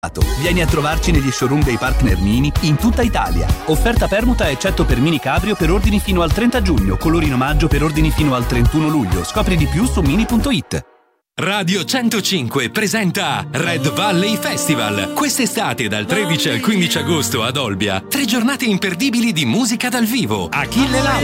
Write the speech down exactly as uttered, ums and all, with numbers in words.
Vieni a trovarci negli showroom dei partner Mini in tutta Italia. Offerta permuta eccetto per Mini Cabrio per ordini fino al trenta giugno, colori in omaggio per ordini fino al trentuno luglio. Scopri di più su mini punto it. Radio centocinque presenta Red Valley Festival. Quest'estate dal tredici al quindici agosto ad Olbia. Tre giornate imperdibili di musica dal vivo. Achille Lauro,